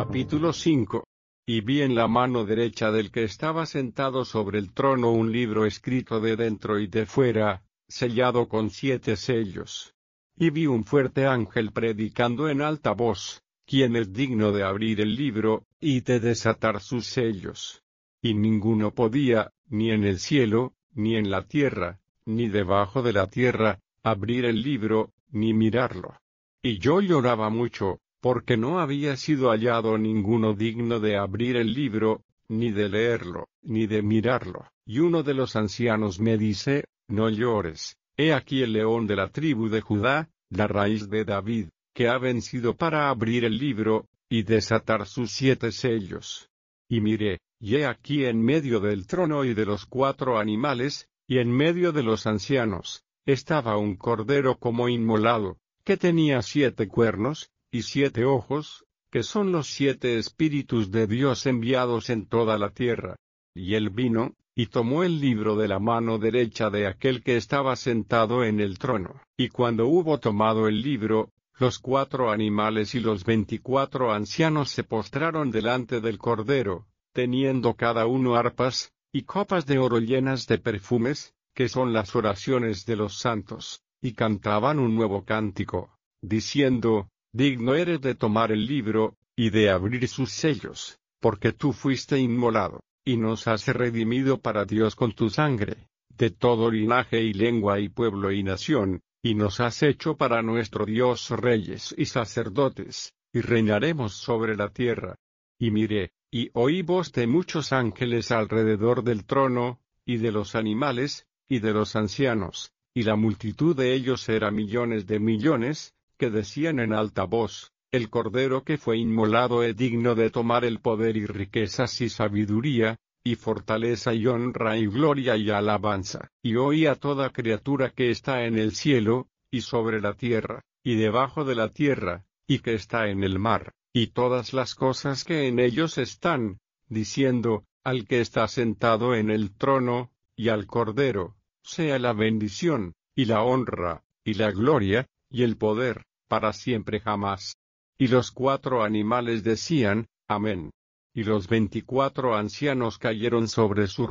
Capítulo 5. Y vi en la mano derecha del que estaba sentado sobre el trono un libro escrito de dentro y de fuera, sellado con 7 sellos. Y vi un fuerte ángel predicando en alta voz, ¿quién es digno de abrir el libro, y de desatar sus sellos? Y ninguno podía, ni en el cielo, ni en la tierra, ni debajo de la tierra, abrir el libro, ni mirarlo. Y yo lloraba mucho, porque no había sido hallado ninguno digno de abrir el libro, ni de leerlo, ni de mirarlo. Y uno de los ancianos me dice, no llores, he aquí el león de la tribu de Judá, la raíz de David, que ha vencido para abrir el libro, y desatar sus 7 sellos. Y miré, y he aquí en medio del trono y de los 4 animales, y en medio de los ancianos, estaba un cordero como inmolado, que tenía 7 cuernos, y 7 ojos, que son los 7 espíritus de Dios enviados en toda la tierra. Y él vino, y tomó el libro de la mano derecha de aquel que estaba sentado en el trono. Y cuando hubo tomado el libro, los 4 animales y los 24 ancianos se postraron delante del Cordero, teniendo cada uno arpas, y copas de oro llenas de perfumes, que son las oraciones de los santos, y cantaban un nuevo cántico, diciendo, digno eres de tomar el libro, y de abrir sus sellos, porque tú fuiste inmolado, y nos has redimido para Dios con tu sangre, de todo linaje y lengua y pueblo y nación, y nos has hecho para nuestro Dios reyes y sacerdotes, y reinaremos sobre la tierra. Y miré, y oí voz de muchos ángeles alrededor del trono, y de los animales, y de los ancianos, y la multitud de ellos era millones de millones, que decían en alta voz, el Cordero que fue inmolado es digno de tomar el poder y riquezas y sabiduría, y fortaleza y honra y gloria y alabanza. Y oí a toda criatura que está en el cielo, y sobre la tierra, y debajo de la tierra, y que está en el mar, y todas las cosas que en ellos están, diciendo, al que está sentado en el trono, y al Cordero, sea la bendición, y la honra, y la gloria, y el poder, para siempre jamás. Y los 4 animales decían, amén. Y los 24 ancianos cayeron sobre su